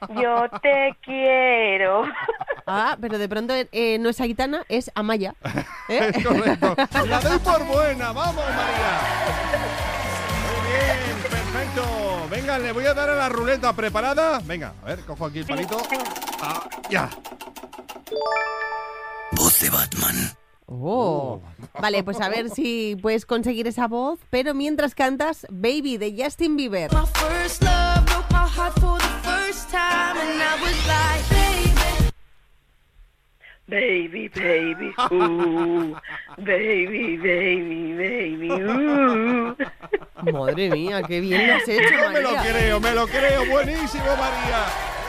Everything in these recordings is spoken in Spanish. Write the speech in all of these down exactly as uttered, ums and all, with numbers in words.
Yo te quiero. Ah, pero de pronto eh, no es Aitana, es Amaya. ¿Eh? Es correcto. La doy por buena. ¡Vamos, María! Muy bien, perfecto. Venga, le voy a dar a la ruleta. ¿Preparada? Venga, a ver, cojo aquí el palito. Ah, ya. Voz de Batman. Oh. Vale, pues a ver si puedes conseguir esa voz, pero mientras cantas Baby de Justin Bieber. My first love broke my heart for the first time and I was like, baby. Baby, baby, ooh. Baby, baby, baby, ooh. Madre mía, qué bien lo has hecho, No me lo María. creo, me lo creo. Buenísimo, María.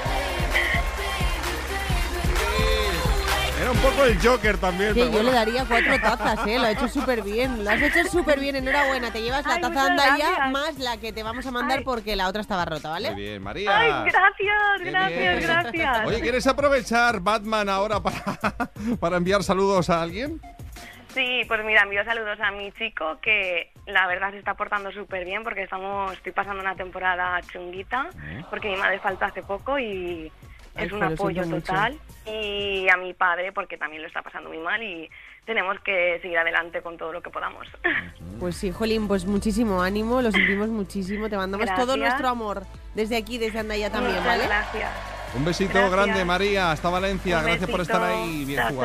Era un poco el Joker también. Que pero yo bueno. le daría cuatro tazas, ¿eh? Lo ha hecho súper bien. Lo has hecho súper bien. Enhorabuena. Te llevas la Ay, taza muchas Andaya gracias. más la que te vamos a mandar Ay. porque la otra estaba rota, ¿vale? Muy bien, María. Ay, gracias, Qué gracias, bien. gracias. Oye, ¿quieres aprovechar Batman ahora para, para enviar saludos a alguien? Sí, pues mira, envío saludos a mi chico que la verdad se está portando súper bien porque estamos, estoy pasando una temporada chunguita porque mi madre faltó hace poco y Ay, es un jo, lo apoyo siento mucho. total. Y a mi padre porque también lo está pasando muy mal y tenemos que seguir adelante con todo lo que podamos. Pues sí, Jolín, pues muchísimo ánimo, lo sentimos muchísimo. Te mandamos todo Gracias. nuestro amor desde aquí, desde Andaya también, Muchas ¿vale? gracias. Un besito Gracias. grande, María. Hasta Valencia. Un Gracias por besito. estar ahí. Bien Chao, jugado.